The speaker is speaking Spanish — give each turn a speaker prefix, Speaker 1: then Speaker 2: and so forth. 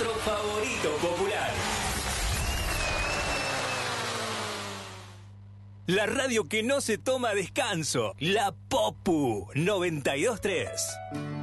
Speaker 1: nuestro favorito popular. La radio que no se toma descanso. La Popu 92.3.